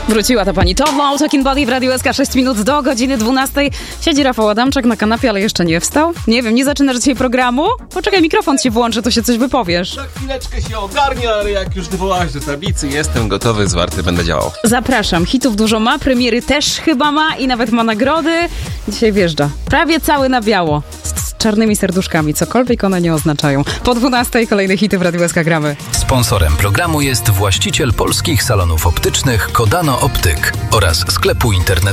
Wróciła ta pani Towa, Talking Body w Radiu SK, 6 minut do godziny 12. Siedzi Rafał Adamczak na kanapie, ale jeszcze nie wstał. Nie wiem, nie zaczynasz dzisiaj programu? Poczekaj, mikrofon ci włączę, to się coś wypowiesz. Za chwileczkę się ogarnia, ale jak już wywołałaś do tablicy, jestem gotowy, zwarty, będę działał. Zapraszam, hitów dużo ma, premiery też chyba ma i nawet ma nagrody. Dzisiaj wjeżdża. Prawie cały na biało. Z czarnymi serduszkami, cokolwiek one nie oznaczają. Po 12 kolejne hity w Radiu SK gramy. Sponsorem programu jest właściciel polskich salonów optycznych Kodano Optyk oraz sklepu internetowego